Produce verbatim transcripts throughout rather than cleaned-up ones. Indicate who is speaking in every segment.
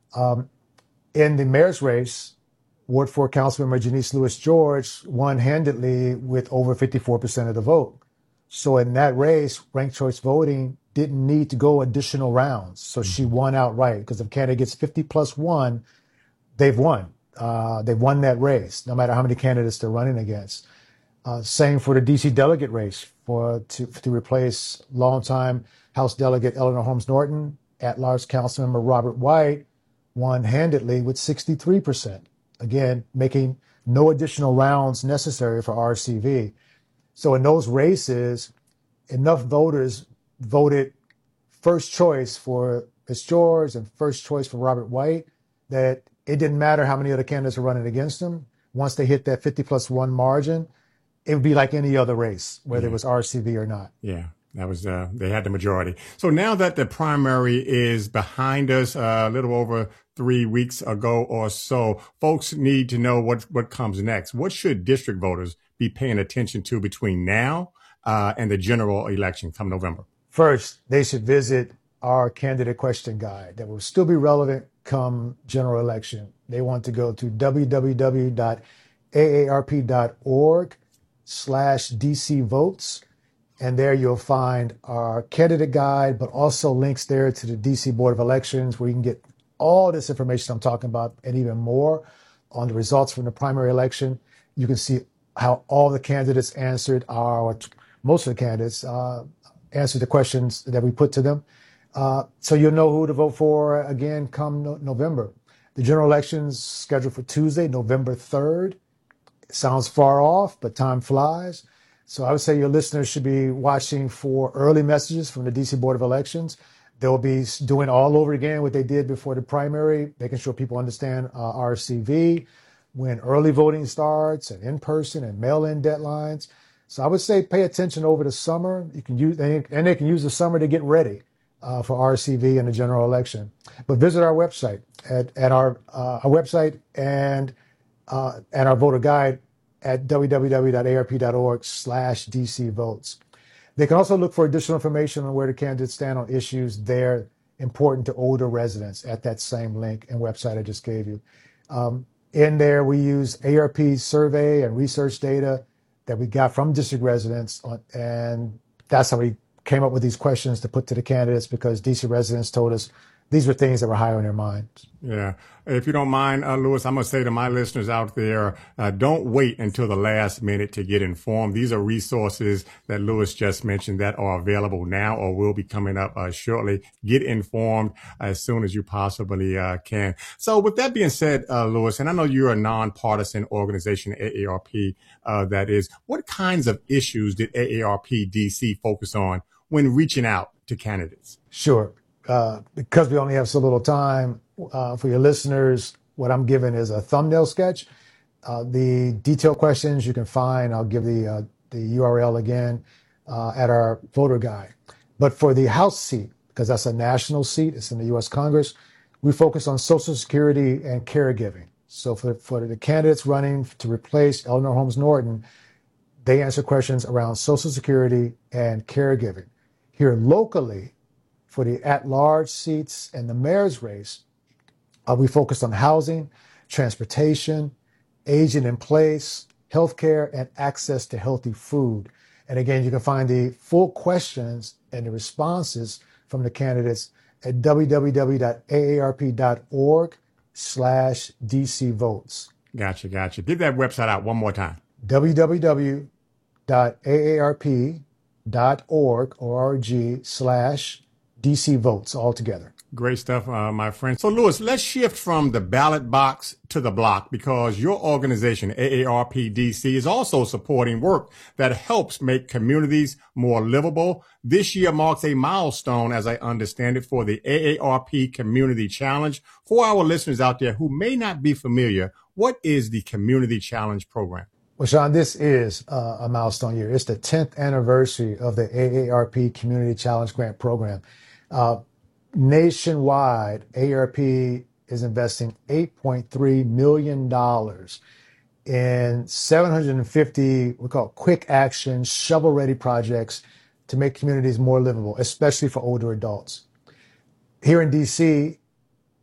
Speaker 1: Um, in the mayor's race, Ward four Councilmember Janice Lewis George won handedly with over fifty-four percent of the vote. So in that race, ranked choice voting didn't need to go additional rounds. So she won outright because if a candidate gets fifty plus one, they've won. Uh, they've won that race, no matter how many candidates they're running against. Uh, same for the D C delegate race for to, to replace longtime House Delegate Eleanor Holmes Norton. At-large Councilmember Robert White won handedly with sixty-three percent. Again, making no additional rounds necessary for R C V. So in those races, enough voters voted first choice for Miz George and first choice for Robert White that it didn't matter how many other candidates were running against them. Once they hit that fifty plus one margin, it would be like any other race, whether
Speaker 2: yeah.
Speaker 1: it was R C V or not.
Speaker 2: Yeah, that was, uh, they had the majority. So now that the primary is behind us, uh, a little over three weeks ago or so, folks need to know what, what comes next. What should district voters be paying attention to between now uh, and the general election come November?
Speaker 1: First, they should visit our candidate question guide that will still be relevant come general election. They want to go to w w w dot a a r p dot org slash d c votes. And there you'll find our candidate guide, but also links there to the D C Board of Elections where you can get all this information I'm talking about and even more on the results from the primary election. You can see how all the candidates answered our, most of the candidates uh, answered the questions that we put to them. Uh, so you'll know who to vote for again come no- November. The general election's scheduled for Tuesday, November third. It sounds far off, but time flies. So I would say your listeners should be watching for early messages from the D C Board of Elections. They'll be doing all over again what they did before the primary, making sure people understand uh, R C V, when early voting starts, and in-person and mail-in deadlines. So I would say pay attention over the summer. You can use, and they can use the summer to get ready uh, for R C V and the general election. But visit our website at, at our, uh, our website and uh, and our voter guide at w w w dot a r p dot org slash d c votes. They can also look for additional information on where the candidates stand on issues there important to older residents at that same link and website I just gave you. Um, in there, we use A R P survey and research data that we got from district residents, on, and that's how we came up with these questions to put to the candidates because D C residents told us these were things that were high on their minds.
Speaker 2: Yeah. If you don't mind, uh, Louis, I'm going to say to my listeners out there, uh, don't wait until the last minute to get informed. These are resources that Louis just mentioned that are available now or will be coming up uh, shortly. Get informed as soon as you possibly uh, can. So with that being said, uh, Louis, and I know you're a nonpartisan organization, A A R P, uh, that is, what kinds of issues did A A R P D C focus on when reaching out to candidates?
Speaker 1: Sure. Uh, because we only have so little time, uh, for your listeners, what I'm giving is a thumbnail sketch. Uh, the detailed questions you can find, I'll give the uh, the U R L again uh, at our voter guide. But for the House seat, because that's a national seat, it's in the U S Congress, we focus on Social Security and caregiving. So for, for the candidates running to replace Eleanor Holmes Norton, they answer questions around Social Security and caregiving. Here locally, for the at-large seats and the mayor's race, uh, we focused on housing, transportation, aging in place, healthcare, and access to healthy food. And again, you can find the full questions and the responses from the candidates at w w w dot a a r p dot org slash d c votes.
Speaker 2: Gotcha, gotcha. Give that website out one more time.
Speaker 1: w w w dot a a r p dot org slash D C votes altogether.
Speaker 2: Great stuff, uh, my friend. So, Louis, let's shift from the ballot box to the block because your organization, A A R P D C, is also supporting work that helps make communities more livable. This year marks a milestone, as I understand it, for the A A R P Community Challenge. For our listeners out there who may not be familiar, what is the Community Challenge program?
Speaker 1: Well, Sean, this is uh, a milestone year. It's the tenth anniversary of the A A R P Community Challenge Grant Program. Uh, nationwide, A A R P is investing eight point three million dollars in seven hundred fifty, we call it quick action, shovel-ready projects to make communities more livable, especially for older adults. Here in D C,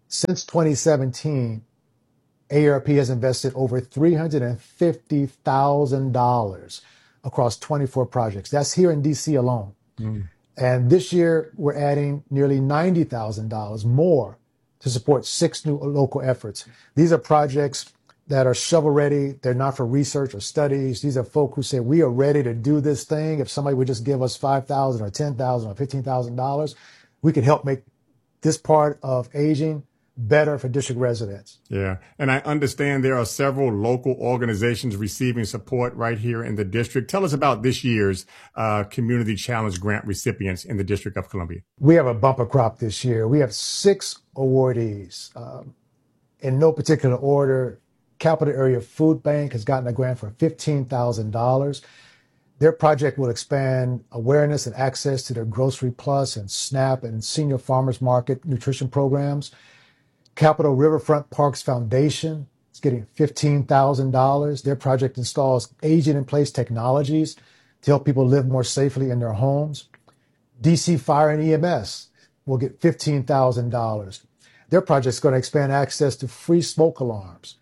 Speaker 1: Since twenty seventeen, A A R P has invested over three hundred fifty thousand dollars across twenty-four projects. That's here in D C alone.
Speaker 2: Mm.
Speaker 1: And this year, we're adding nearly ninety thousand dollars more to support six new local efforts. These are projects that are shovel ready. They're not for research or studies. These are folk who say, we are ready to do this thing. If somebody would just give us five thousand dollars or ten thousand dollars or fifteen thousand dollars, we could help make this part of aging better for district residents.
Speaker 2: Yeah. And I understand there are several local organizations receiving support right here in the district. Tell us about this year's uh, Community Challenge Grant recipients in the District of Columbia.
Speaker 1: We have a bumper crop this year. We have six awardees. Um, in no particular order, Capital Area Food Bank has gotten a grant for fifteen thousand dollars. Their project will expand awareness and access to their Grocery Plus and SNAP and Senior Farmers Market nutrition programs. Capital Riverfront Parks Foundation is getting fifteen thousand dollars. Their project installs aging-in-place technologies to help people live more safely in their homes. D C Fire and E M S will get fifteen thousand dollars. Their project is going to expand access to free smoke alarms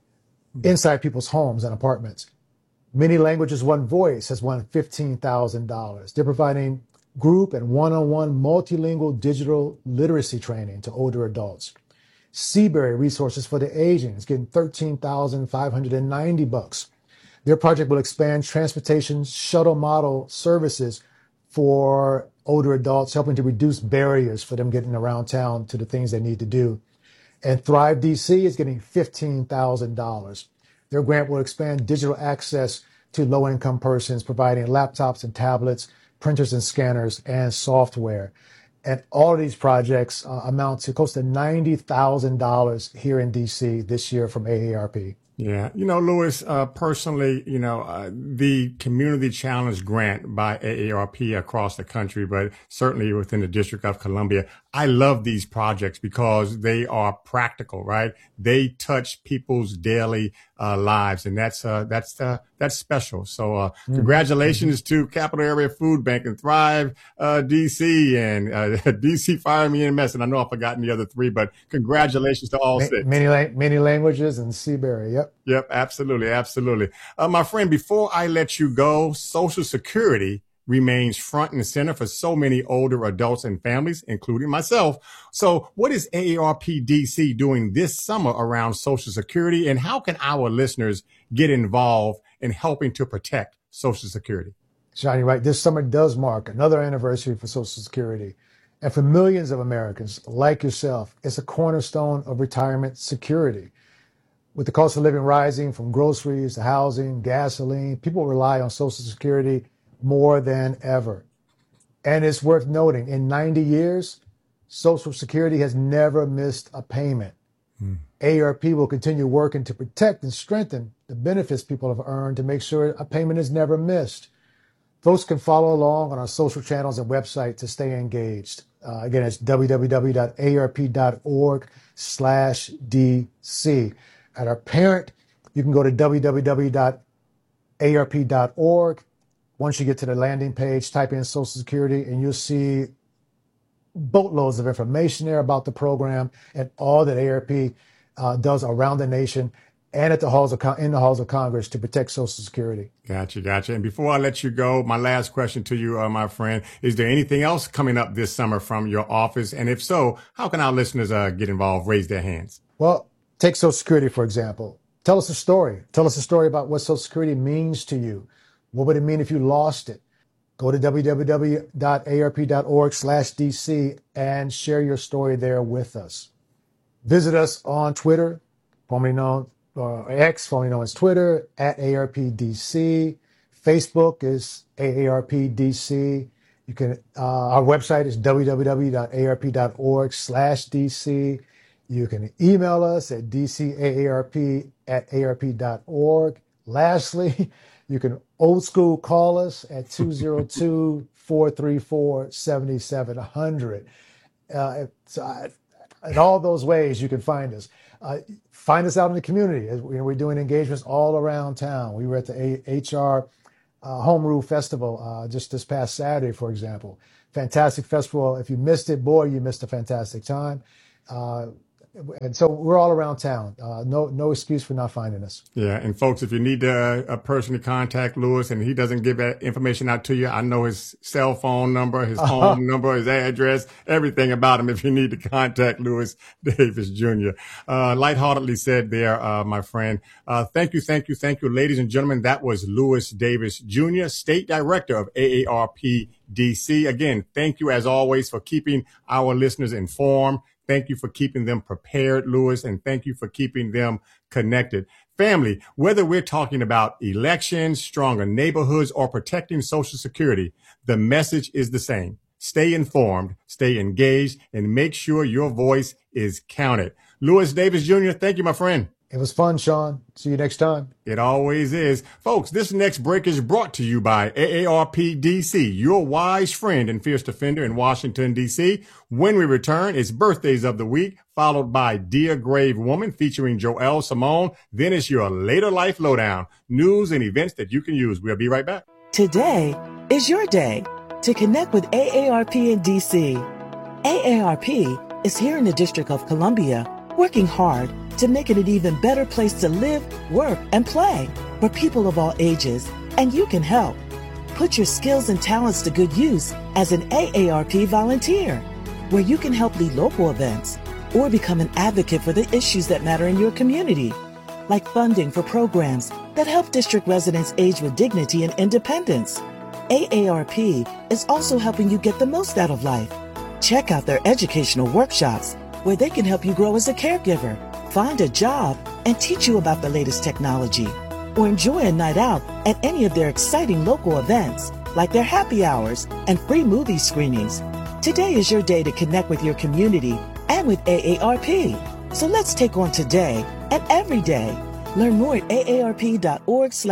Speaker 1: inside people's homes and apartments. Many Languages, One Voice has won fifteen thousand dollars. They're providing group and one-on-one multilingual digital literacy training to older adults. Seabury Resources for the Aging is getting thirteen thousand five hundred ninety bucks. Their project will expand transportation shuttle model services for older adults, helping to reduce barriers for them getting around town to the things they need to do. And Thrive D C is getting fifteen thousand dollars. Their grant will expand digital access to low-income persons, providing laptops and tablets, printers and scanners, and software. And all of these projects uh, amount to close to ninety thousand dollars here in D C this year from A A R P.
Speaker 2: Yeah. You know, Louis, uh, personally, you know, uh, the Community Challenge Grant by A A R P across the country, but certainly within the District of Columbia, I love these projects because they are practical, right? They touch people's daily uh, lives, and that's uh, that's uh, that's special. So, uh, mm-hmm. congratulations to Capital Area Food Bank and Thrive uh, D C and uh, D C Fire and E M S, and I know I've forgotten the other three, but congratulations to all
Speaker 1: Ma-
Speaker 2: six.
Speaker 1: Many la- many languages and Seabury. Yep.
Speaker 2: Yep, absolutely, absolutely. Uh, my friend, before I let you go, Social Security remains front and center for so many older adults and families, including myself. So what is A A R P D C doing this summer around Social Security, and how can our listeners get involved in helping to protect Social Security?
Speaker 1: Johnny, right. This summer does mark another anniversary for Social Security. And for millions of Americans like yourself, it's a cornerstone of retirement security. With the cost of living rising from groceries to housing, gasoline, people rely on Social Security more than ever. And it's worth noting, in ninety years, Social Security has never missed a payment. Hmm. A A R P will continue working to protect and strengthen the benefits people have earned to make sure a payment is never missed. Folks can follow along on our social channels and website to stay engaged. Uh, again, it's www.arp.org slash DC. At our parent, you can go to www dot A R P dot org. Once you get to the landing page, type in Social Security, and you'll see boatloads of information there about the program and all that A A R P uh, does around the nation and at the halls of Con- in the halls of Congress to protect Social Security.
Speaker 2: Gotcha, gotcha. And before I let you go, my last question to you, uh, my friend, is there anything else coming up this summer from your office? And if so, how can our listeners uh, get involved, raise their hands?
Speaker 1: Well, take Social Security, for example. Tell us a story. Tell us a story about what Social Security means to you. What would it mean if you lost it? Go to www.arp.org slash DC and share your story there with us. Visit us on Twitter, formerly known, or X, formerly known as Twitter, at A R P D C. Facebook is A A R P D C. You can, uh, our website is www.arp.org slash DC. You can email us at dcaarp at arp.org. Lastly, you can old school call us at two oh two, four three four, seven seven zero zero. Uh, so I, in all those ways, you can find us. Uh, find us out in the community. As we, we're doing engagements all around town. We were at the a- H R uh, Home Rule Festival uh, just this past Saturday, for example. Fantastic festival. If you missed it, boy, you missed a fantastic time. Uh, and so we're all around town. Uh, no, no excuse for not finding us.
Speaker 2: Yeah, and folks, if you need uh, a person to contact Louis and he doesn't give that information out to you, I know his cell phone number, his
Speaker 1: Uh-huh.
Speaker 2: home number, his address, everything about him if you need to contact Louis Davis Junior Uh, lightheartedly said there, uh, my friend. Uh, thank you, thank you, thank you, ladies and gentlemen. That was Louis Davis Junior, State Director of A A R P D C. Again, thank you as always for keeping our listeners informed. Thank you for keeping them prepared, Louis, and thank you for keeping them connected. Family, whether we're talking about elections, stronger neighborhoods, or protecting Social Security, the message is the same. Stay informed, stay engaged, and make sure your voice is counted. Louis Davis Junior, thank you, my friend.
Speaker 1: It was fun, Sean. See you next time.
Speaker 2: It always is. Folks, this next break is brought to you by A A R P D C, your wise friend and fierce defender in Washington, D C. When we return, it's Birthdays of the Week, followed by Dear Grave Woman featuring Joelle Simone. Then it's your Later Life Lowdown, news and events that you can use. We'll be right back.
Speaker 3: Today is your day to connect with A A R P in D C. A A R P is here in the District of Columbia, working hard to make it an even better place to live, work, and play for people of all ages. And you can help. Put your skills and talents to good use as an A A R P volunteer, where you can help lead local events or become an advocate for the issues that matter in your community, like funding for programs that help district residents age with dignity and independence. A A R P is also helping you get the most out of life. Check out their educational workshops, where they can help you grow as a caregiver, find a job, and teach you about the latest technology. Or enjoy a night out at any of their exciting local events, like their happy hours and free movie screenings. Today is your day to connect with your community and with A A R P. So let's take on today and every day. Learn more at A A R P dot org slash